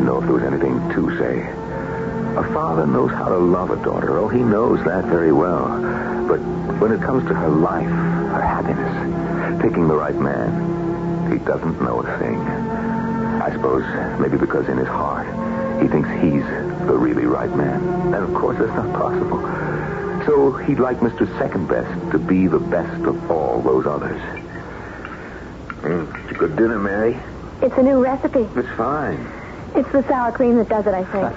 didn't know if there was anything to say. A father knows how to love a daughter. Oh, he knows that very well. But when it comes to her life, her happiness, picking the right man, he doesn't know a thing. I suppose maybe because in his heart, he thinks he's the really right man. And of course, that's not possible. So he'd like Mr. Second Best to be the best of all those others. It's a good dinner, Mary. It's a new recipe. It's fine. It's the sour cream that does it, I think.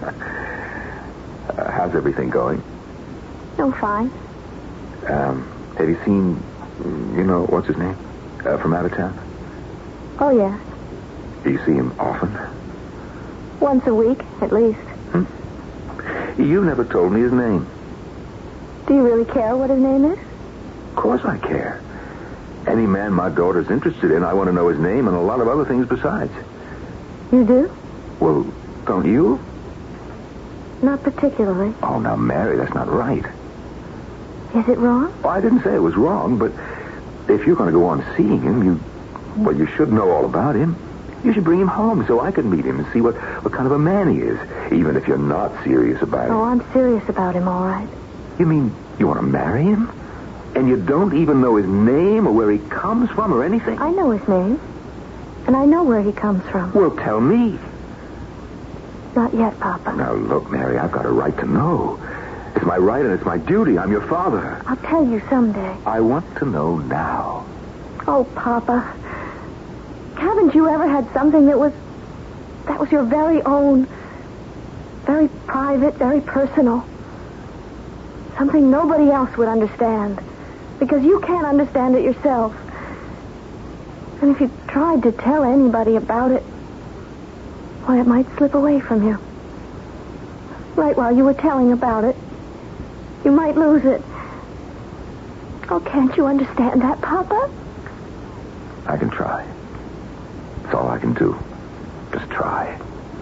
How's everything going? Oh, fine. Have you seen, what's his name? From out of town? Oh, yeah. Do you see him often? Once a week, at least. You never told me his name. Do you really care what his name is? Of course I care. Any man my daughter's interested in, I want to know his name and a lot of other things besides. You do? Well, don't you? Not particularly. Oh, now, Mary, that's not right. Is it wrong? Well, I didn't say it was wrong, but if you're going to go on seeing him, you should know all about him. You should bring him home so I can meet him and see what kind of a man he is, even if you're not serious about it. Oh, I'm serious about him, all right. You mean you want to marry him? And you don't even know his name or where he comes from or anything? I know his name. And I know where he comes from. Well, tell me. Not yet, Papa. Now, look, Mary, I've got a right to know. It's my right and it's my duty. I'm your father. I'll tell you someday. I want to know now. Oh, Papa. Haven't you ever had something that was your very own, very private, very personal? Something nobody else would understand. Because you can't understand it yourself. And if you tried to tell anybody about it, why, it might slip away from you. Right while you were telling about it, you might lose it. Oh, can't you understand that, Papa? I can try. That's all I can do. Just try.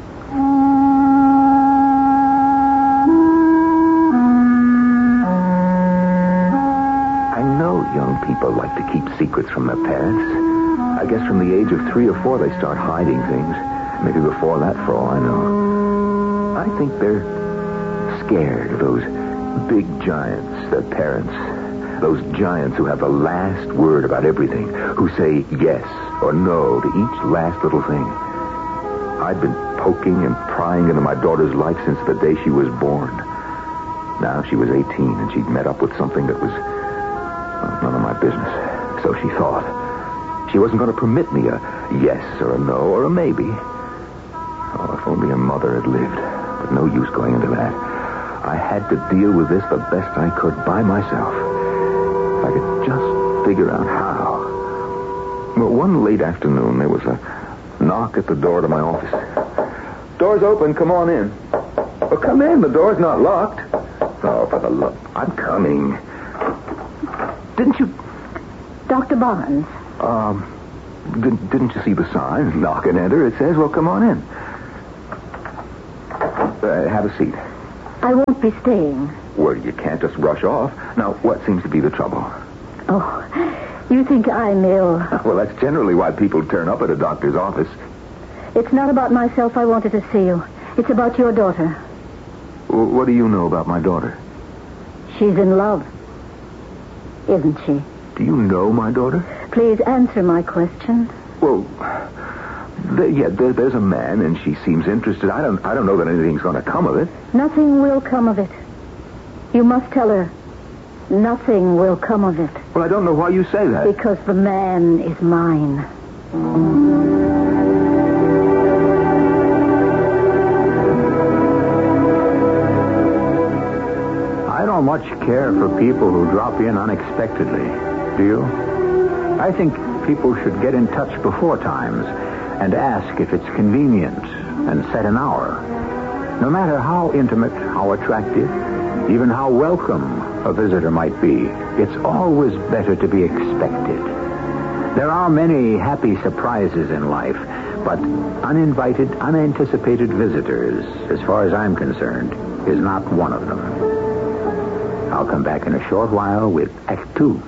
I know young people like to keep secrets from their parents. I guess from the age of 3 or 4 they start hiding things. Maybe before that, for all I know. I think they're scared of those big giants, their parents. Those giants who have the last word about everything, who say yes or no to each last little thing. I'd been poking and prying into my daughter's life since the day she was born. Now she was 18 and she'd met up with something that was none of my business. So she thought. She wasn't going to permit me a yes or a no or a maybe. Oh, if only her mother had lived. But no use going into that. I had to deal with this the best I could by myself. If I could just figure out how. Well, one late afternoon, there was a knock at the door to my office. Door's open. Come on in. Well, come in. The door's not locked. Oh, for the love... I'm coming. Didn't you... Dr. Barnes. Didn't you see the sign? Knock and enter. It says, well, come on in. Have a seat. I won't be staying. Well, you can't just rush off. Now, what seems to be the trouble? Oh, you think I'm ill. Well, that's generally why people turn up at a doctor's office. It's not about myself I wanted to see you. It's about your daughter. What do you know about my daughter? She's in love. Isn't she? Do you know my daughter? Please answer my question. Well, there's a man, and she seems interested. I don't know that anything's going to come of it. Nothing will come of it. You must tell her. Nothing will come of it. Well, I don't know why you say that. Because the man is mine. I don't much care for people who drop in unexpectedly. Do you? I think people should get in touch before times and ask if it's convenient and set an hour. No matter how intimate, how attractive, even how welcome a visitor might be, it's always better to be expected. There are many happy surprises in life, but uninvited, unanticipated visitors, as far as I'm concerned, is not one of them. I'll come back in a short while with Act 2.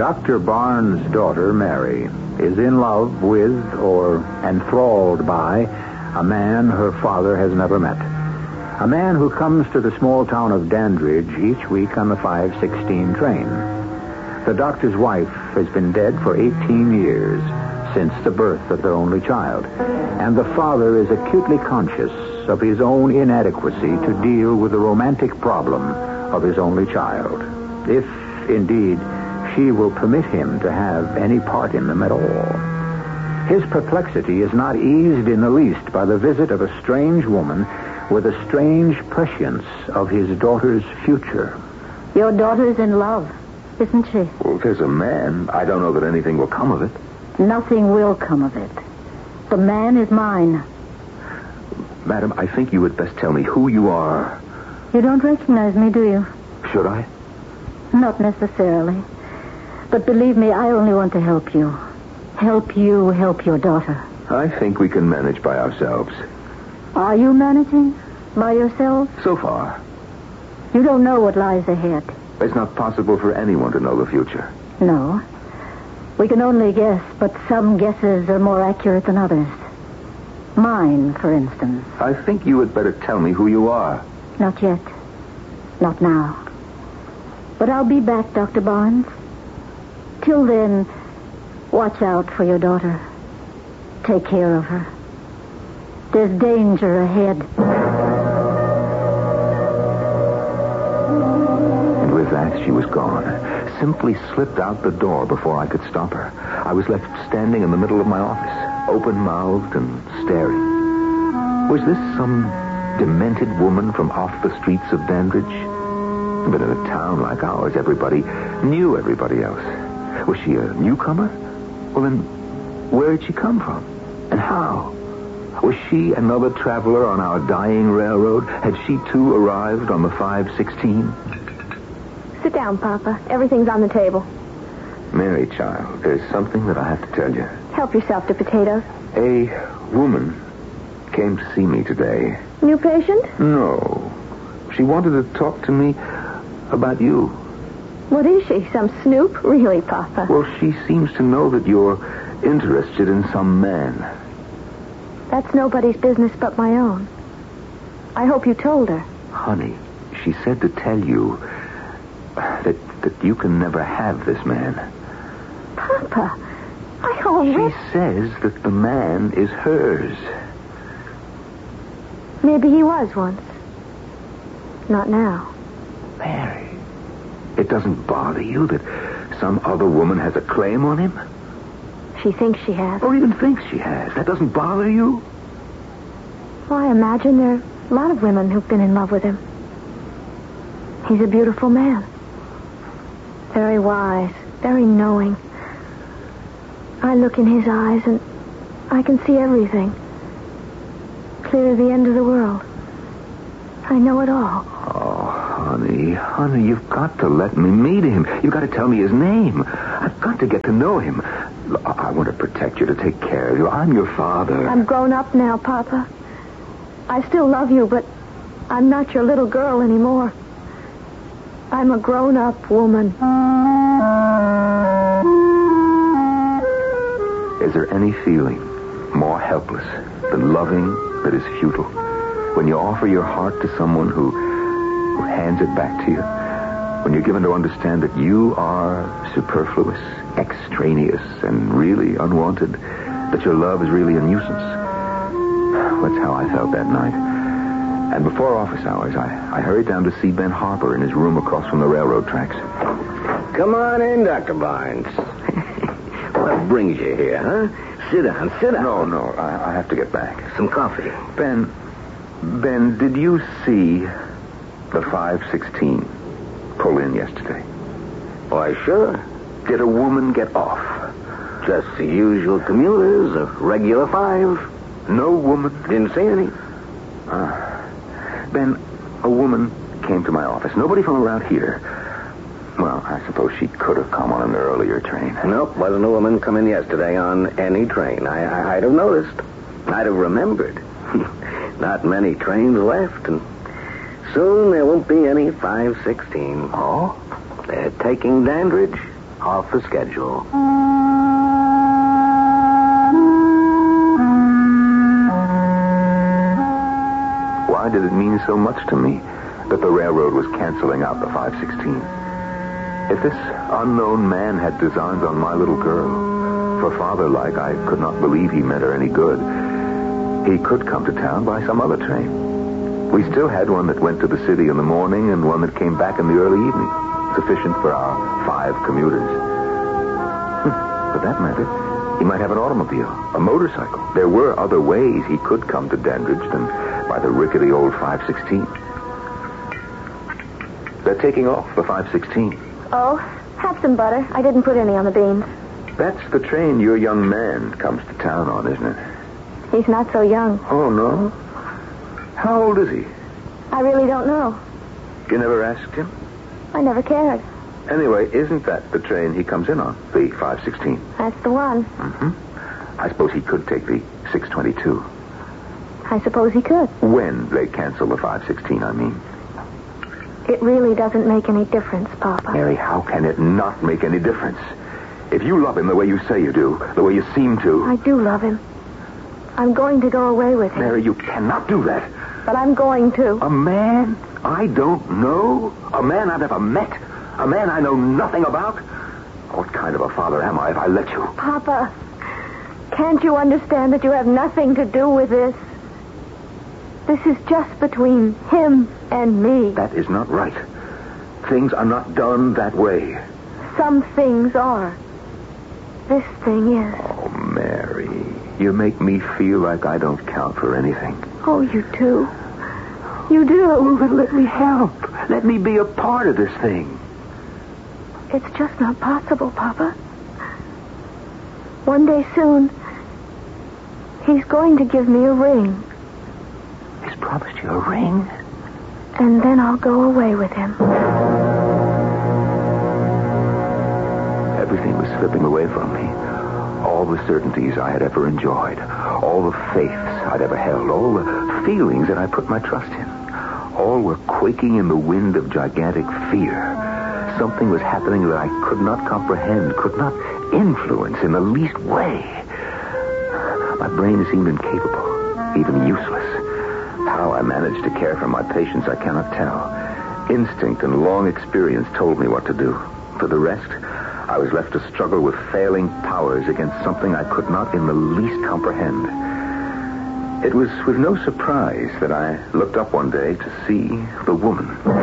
Dr. Barnes' daughter, Mary, is in love with or enthralled by a man her father has never met. A man who comes to the small town of Dandridge each week on the 5:16 train. The doctor's wife has been dead for 18 years, since the birth of their only child, and the father is acutely conscious of his own inadequacy to deal with the romantic problem of his only child, if, indeed, she will permit him to have any part in them at all. His perplexity is not eased in the least by the visit of a strange woman with a strange prescience of his daughter's future. Your daughter's in love, isn't she? Well, if there's a man, I don't know that anything will come of it. Nothing will come of it. The man is mine. Madam, I think you would best tell me who you are. You don't recognize me, do you? Should I? Not necessarily. But believe me, I only want to help you. Help you help your daughter. I think we can manage by ourselves. Are you managing by yourself? So far. You don't know what lies ahead. It's not possible for anyone to know the future. No. We can only guess, but some guesses are more accurate than others. Mine, for instance. I think you had better tell me who you are. Not yet. Not now. But I'll be back, Dr. Barnes. Till then, watch out for your daughter. Take care of her. There's danger ahead. And with that, she was gone. Simply slipped out the door before I could stop her. I was left standing in the middle of my office, open-mouthed and staring. Was this some demented woman from off the streets of Dandridge? But in a town like ours, everybody knew everybody else. Was she a newcomer? Well, then, where had she come from? And how? Was she another traveler on our dying railroad? Had she, too, arrived on the 5:16? Sit down, Papa. Everything's on the table. Mary, child, there's something that I have to tell you. Help yourself to potatoes. A woman came to see me today. New patient? No. She wanted to talk to me about you. What is she? Some snoop? Really, Papa? Well, she seems to know that you're interested in some man. That's nobody's business but my own. I hope you told her. Honey, she said to tell you that you can never have this man. Papa, I always... She says that the man is hers. Maybe he was once. Not now. Mary, it doesn't bother you that some other woman has a claim on him? She thinks she has. Or even thinks she has. That doesn't bother you? Well, I imagine there are a lot of women who've been in love with him. He's a beautiful man. Very wise, very knowing. I look in his eyes and I can see everything. Clear to the end of the world. I know it all. Oh, honey, you've got to let me meet him. You've got to tell me his name. I've got to get to know him. I want to protect you, to take care of you. I'm your father. I'm grown up now, Papa. I still love you, but I'm not your little girl anymore. I'm a grown-up woman. Is there any feeling more helpless than loving that is futile? When you offer your heart to someone who hands it back to you? When you're given to understand that you are superfluous, extraneous, and really unwanted? That your love is really a nuisance? That's how I felt that night. And before office hours, I hurried down to see Ben Harper in his room across from the railroad tracks. Come on in, Dr. Barnes. What brings you here, huh? Sit down. No, I have to get back. Some coffee. Ben, did you see the 5:16 pull in yesterday? Why, sure. Did a woman get off? Just the usual commuters, a regular 5. No woman? Didn't see any. Ben, a woman came to my office. Nobody from around here. Well, I suppose she could have come on an earlier train. Nope, wasn't a woman come in yesterday on any train. I'd have noticed. I'd have remembered. Not many trains left, and soon there won't be any 5:16. Oh? They're taking Dandridge. off the schedule. Why did it mean so much to me that the railroad was canceling out the 516? If this unknown man had designs on my little girl, for father-like, I could not believe he meant her any good. He could come to town by some other train. We still had one that went to the city in the morning and one that came back in the early evening, sufficient for our 5 commuters. For that matter, he might have an automobile, a motorcycle. There were other ways he could come to Dandridge than by the rickety old 516. They're taking off the 516. Oh, have some butter. I didn't put any on the beans. That's the train your young man comes to town on, isn't it? He's not so young. Oh, no? How old is he? I really don't know. You never asked him? I never cared. Anyway, isn't that the train he comes in on, the 516? That's the one. Mm-hmm. I suppose he could take the 622. I suppose he could. When they cancel the 516, I mean. It really doesn't make any difference, Papa. Mary, how can it not make any difference? If you love him the way you say you do, the way you seem to... I do love him. I'm going to go away with him. Mary, you cannot do that. But I'm going to. A man I don't know? A man I've never met? A man I know nothing about? What kind of a father am I if I let you? Papa, can't you understand that you have nothing to do with this? This is just between him and me. That is not right. Things are not done that way. Some things are. This thing is. Oh, Mary, you make me feel like I don't count for anything. Oh, you do. You do. Oh, then let me help. Let me be a part of this thing. It's just not possible, Papa. One day soon, he's going to give me a ring. He's promised you a ring? And then I'll go away with him. Everything was slipping away from me. All the certainties I had ever enjoyed. All the faiths I'd ever held. All the feelings that I put my trust in. All were quaking in the wind of gigantic fear. Something was happening that I could not comprehend, could not influence in the least way. My brain seemed incapable, even useless. How I managed to care for my patients, I cannot tell. Instinct and long experience told me what to do. For the rest, I was left to struggle with failing powers against something I could not in the least comprehend. It was with no surprise that I looked up one day to see the woman.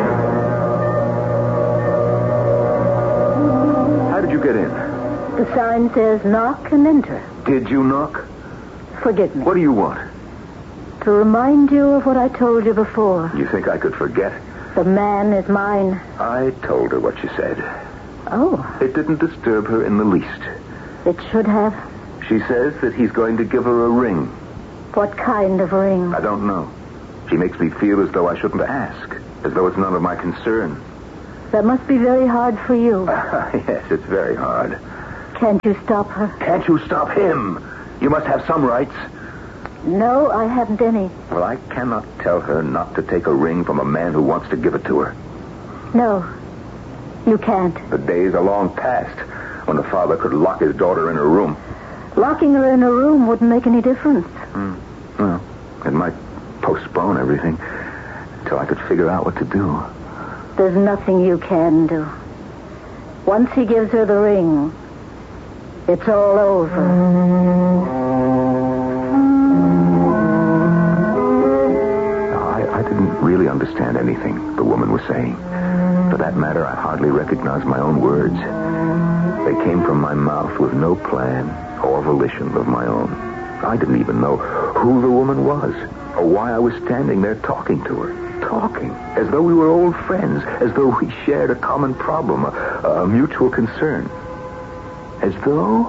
How did you get in? The sign says knock and enter. Did you knock? Forgive me. What do you want? To remind you of what I told you before. You think I could forget? The man is mine. I told her what you said. Oh. It didn't disturb her in the least. It should have. She says that he's going to give her a ring. What kind of ring? I don't know. She makes me feel as though I shouldn't ask, as though it's none of my concern. That must be very hard for you. Yes, it's very hard. Can't you stop her? Can't you stop him? You must have some rights. No, I haven't any. Well, I cannot tell her not to take a ring from a man who wants to give it to her. No, you can't. The days are long past when a father could lock his daughter in her room. Locking her in a room wouldn't make any difference. Well, it might postpone everything until I could figure out what to do. There's nothing you can do. Once he gives her the ring, it's all over. I didn't really understand anything the woman was saying. For that matter, I hardly recognized my own words. They came from my mouth with no plan or volition of my own. I didn't even know who the woman was or why I was standing there talking to her. Talking as though we were old friends, as though we shared a common problem, a mutual concern. As though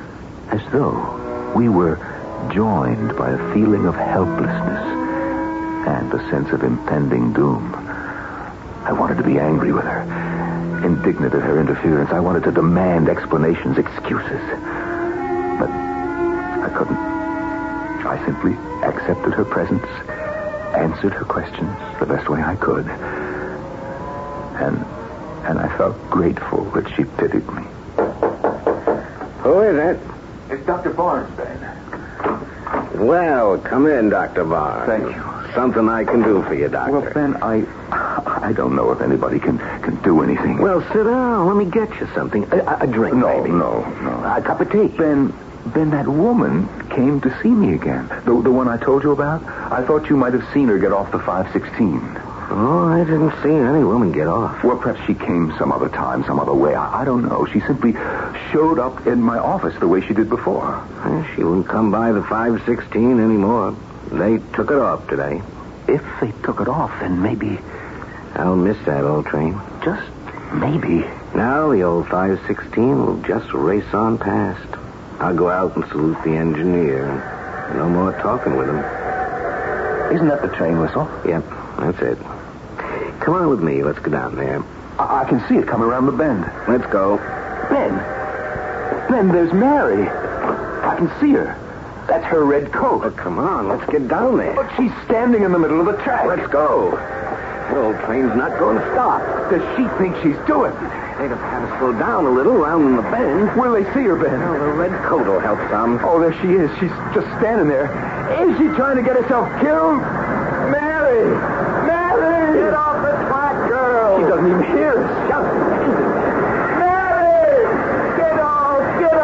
we were joined by a feeling of helplessness and a sense of impending doom. I wanted to be angry with her, indignant at her interference. I wanted to demand explanations, excuses. But I couldn't. I simply accepted her presence, answered her questions the best way I could. And I felt grateful that she pitied me. is it? It's Dr. Barnes, Ben. Well, come in, Dr. Barnes. Thank you. Something I can do for you, Doctor. Well, Ben, I don't know if anybody can do anything. Well, sit down. Let me get you something. A drink, no, maybe. No. A cup of tea. Ben, that woman came to see me again. The one I told you about? I thought you might have seen her get off the 516. Oh, I didn't see any woman get off. Well, perhaps she came some other time, some other way. I don't know. She simply showed up in my office the way she did before. She wouldn't come by the 516 anymore. They took it off today. If they took it off, then maybe... I'll miss that old train. Just maybe. Now the old 516 will just race on past. I'll go out and salute the engineer. No more talking with him. Isn't that the train whistle? Yep, that's it. Come on with me. Let's go down there. I can see it coming around the bend. Let's go. Ben, there's Mary. I can see her. That's her red coat. Oh, come on. Let's get down there. But she's standing in the middle of the track. Let's go. The old train's not going to stop. Does she think she's doing? They'd have had to slow down a little round in the bend. Will they see her, Ben? Well, the red coat will help some. Oh, there she is. She's just standing there. Is she trying to get herself killed? Mary! Get off the track, girl! She doesn't even hear us. Just Mary! Get off!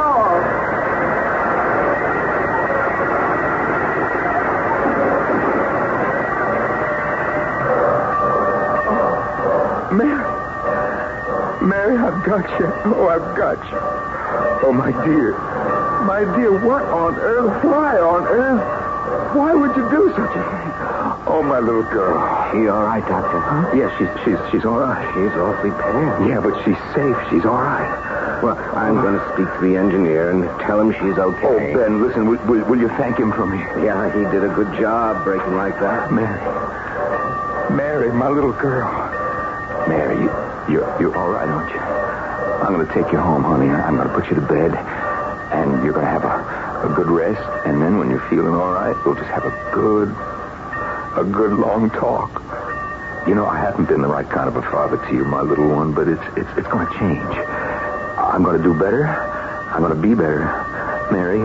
Mary, I've got you. Oh, I've got you. Oh, my dear. My dear, what on earth? Why on earth? Why would you do such a thing? Oh, my little girl. She all right, Doctor? Huh? Yes, she's all right. She's awfully pale. Yeah, but she's safe. She's all right. Well, I'm going to speak to the engineer and tell him she's okay. Oh, Ben, listen, will you thank him for me? Yeah, he did a good job breaking like that. Mary, my little girl. Mary, you're all right, aren't you? I'm going to take you home, honey. I'm going to put you to bed, and you're going to have a good rest, and then when you're feeling all right, we'll just have a good long talk. You know, I haven't been the right kind of a father to you, my little one, but it's going to change. I'm going to do better. I'm going to be better. Mary,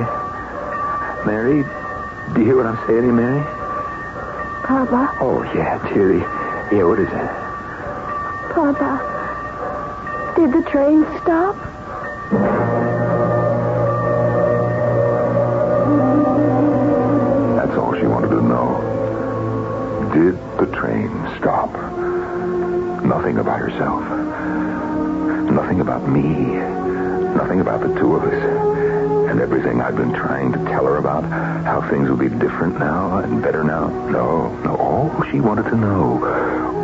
do you hear what I'm saying to you, Mary? Papa. Oh, yeah, dearie. Yeah, what is it? Papa, did the train stop? That's all she wanted to know. Did the train stop? Nothing about herself. Nothing about me. Nothing about the two of us. And everything I've been trying to tell her about how things will be different now and better now. No. All she wanted to know